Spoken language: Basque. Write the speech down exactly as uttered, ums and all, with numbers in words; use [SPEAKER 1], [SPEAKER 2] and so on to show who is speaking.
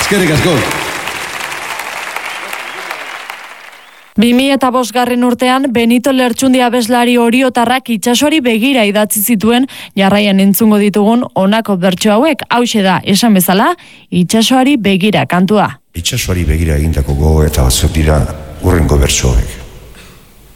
[SPEAKER 1] Eskerrik asko.
[SPEAKER 2] bi mila bostgarren urtean Benito Lertxundi abeslari oriotarrak itsasoari begira idatzi zituen, jarraian entzungo ditugun honako bertso hauek. Hauxe da, esan bezala, itsasoari begira kantua.
[SPEAKER 3] Itsasoari begira egindako gogo eta batzuk dira hurrengo bertsoek.